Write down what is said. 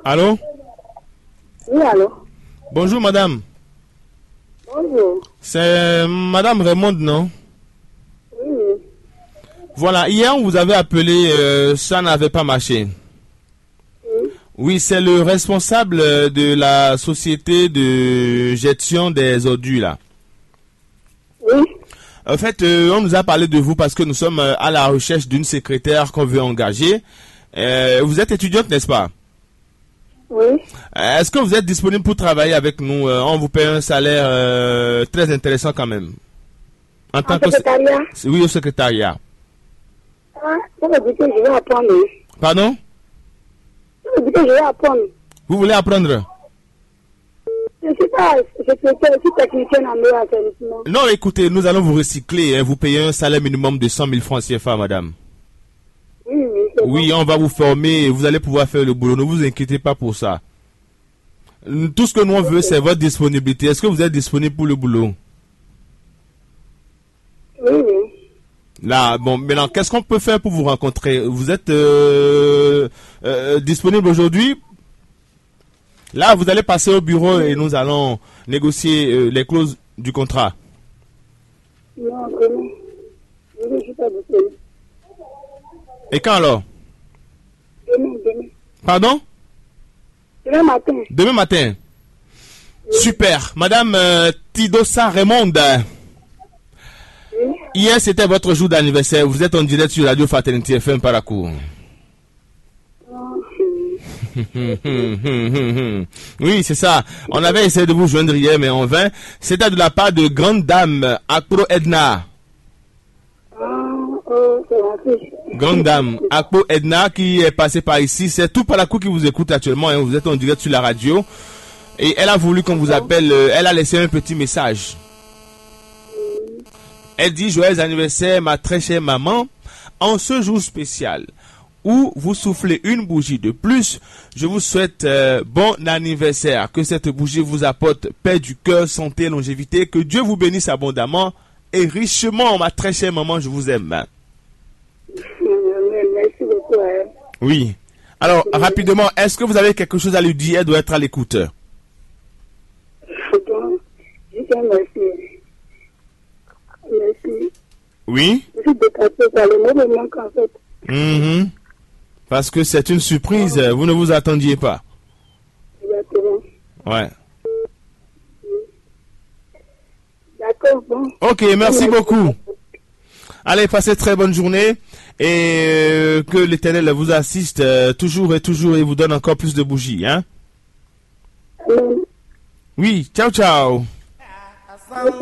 Allô? Oui, allô? Bonjour, madame. Bonjour. C'est madame Raymond, non? Oui, oui. Voilà, hier, on vous avez appelé, ça n'avait pas marché. Oui. Oui, c'est le responsable de la société de gestion des ordures, là. Oui. En fait, on nous a parlé de vous parce que nous sommes à la recherche d'une secrétaire qu'on veut engager. Vous êtes étudiante, n'est-ce pas? Oui. Est-ce que vous êtes disponible pour travailler avec nous? On vous paye un salaire très intéressant quand même. En tant que secrétariat? Oui, au secrétariat. Ah, ça veut dire que je vais apprendre. Pardon? Ça veut dire que je vais apprendre. Vous voulez apprendre? Je ne suis pas secrétaire, je suis technicienne en eau assainissement. Non, écoutez, nous allons vous recycler. Hein, vous payez un salaire minimum de 100 000 francs CFA, madame. Oui, oui, c'est Oui, on va vous former et vous allez pouvoir faire le boulot. Ne vous inquiétez pas pour ça. Tout ce que nous on veut, c'est votre disponibilité. Est-ce que vous êtes disponible pour le boulot? Oui, oui. Là, bon, maintenant, qu'est-ce qu'on peut faire pour vous rencontrer? Vous êtes disponible aujourd'hui? Là, vous allez passer au bureau et nous allons négocier les clauses du contrat. Non, vraiment. Je ne suis pas disponible. Et quand alors? Demain. Pardon? Demain matin. Demain matin. Super. Madame Tidosa Raymond. Oui. Hier, c'était votre jour d'anniversaire. Vous êtes en direct sur Radio Fraternité FM Paracourt. Oui, c'est ça. On avait essayé de vous joindre hier, mais en vain. C'était de la part de grande dame Akpo Edna. Grande dame Akpo Edna qui est passée par ici. C'est tout Paracourt qui vous écoute actuellement. Hein. Vous êtes en direct sur la radio. Et elle a voulu qu'on vous appelle. Elle a laissé un petit message. Elle dit: joyeux anniversaire, ma très chère maman. En ce jour spécial où vous soufflez une bougie de plus, je vous souhaite bon anniversaire. Que cette bougie vous apporte paix du cœur, santé, longévité. Que Dieu vous bénisse abondamment et richement, ma très chère maman, je vous aime. Merci beaucoup. Oui. Alors, rapidement, est-ce que vous avez quelque chose à lui dire? Elle doit être à l'écoute. Merci. Merci. Oui. Je suis dépassée par le mot me manque en fait. Parce que c'est une surprise, vous ne vous attendiez pas. Exactement. Ouais. D'accord, bon. Ok, merci beaucoup. Allez, passez très bonne journée et que l'Éternel vous assiste toujours et vous donne encore plus de bougies. Hein? Amen. Oui, ciao, ciao.